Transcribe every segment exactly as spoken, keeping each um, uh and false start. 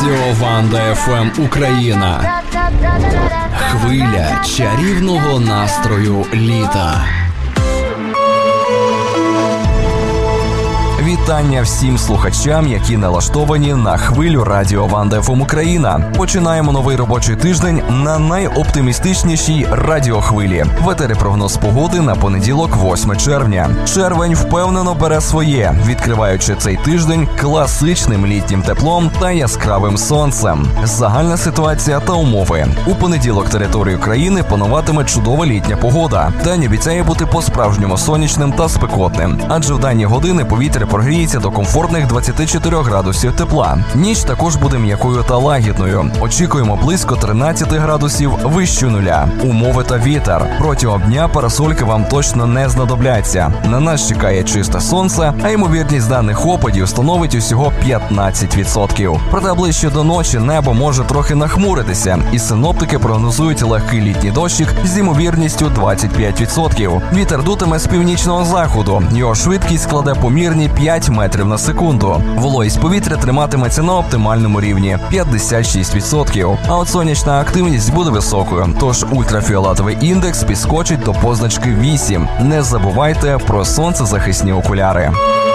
Радіо Ванда еф ем Україна. Хвиля чарівного настрою літа. Вітання всім слухачам, які налаштовані на хвилю Радіо Ванда еф ем Україна. Починаємо новий робочий тиждень на найоптимістичнішій радіохвилі. В етері прогноз погоди на понеділок, восьме червня. Червень впевнено бере своє, відкриваючи цей тиждень класичним літнім теплом та яскравим сонцем. Загальна ситуація та умови. У понеділок територію країни пануватиме чудова літня погода. День обіцяє бути по-справжньому сонячним та спекотним, адже в дані години повітря прогріється до комфортних двадцяти чотирьох градусів тепла. Ніч також буде м'якою та лагідною. Очікуємо близько тринадцяти градусів вище нуля. Умови та вітер. Протягом дня парасольки вам точно не знадобляться. На нас чекає чисте сонце, а ймовірність даних опадів становить усього п'ятнадцять відсотків. Проте ближче до ночі небо може трохи нахмуритися, і синоптики прогнозують легкий літній дощик з ймовірністю двадцять п'ять відсотків. Вітер дутиме з північного заходу. Його швидкість складе помірні п'ять метрів на секунду. Вологість повітря триматиметься на оптимальному рівні – п'ятдесят шість відсотків. А от сонячна активність буде високою, тож ультрафіолетовий індекс підскочить до позначки вісім. Не забувайте про сонцезахисні окуляри.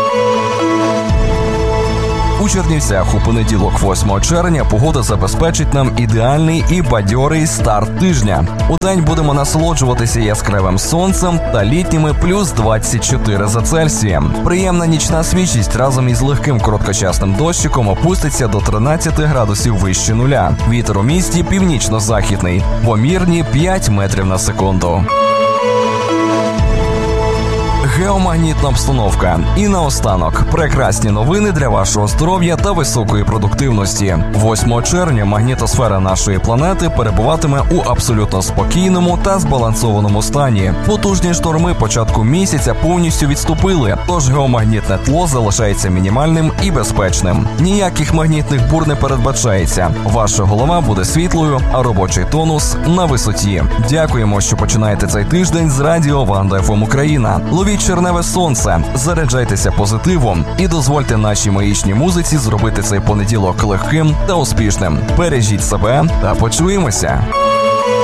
У Чернівцях у понеділок, восьмого червня, погода забезпечить нам ідеальний і бадьорий старт тижня. У день будемо насолоджуватися яскравим сонцем та літніми плюс двадцять чотири за Цельсієм. Приємна нічна свіжість разом із легким короткочасним дощиком опуститься до тринадцяти градусів вище нуля. Вітер у місті північно-західний, помірні п'ять метрів на секунду. Геомагнітна обстановка. І наостанок, прекрасні новини для вашого здоров'я та високої продуктивності. восьмого червня магнітосфера нашої планети перебуватиме у абсолютно спокійному та збалансованому стані. Потужні шторми початку місяця повністю відступили, тож геомагнітне тло залишається мінімальним і безпечним. Ніяких магнітних бур не передбачається. Ваша голова буде світлою, а робочий тонус на висоті. Дякуємо, що починаєте цей тиждень з Радіо Ванда еф ем Україна. Ловіть черневе сонце, заряджайтеся позитивом і дозвольте нашій магічній музиці зробити цей понеділок легким та успішним. Бережіть себе та почуємося!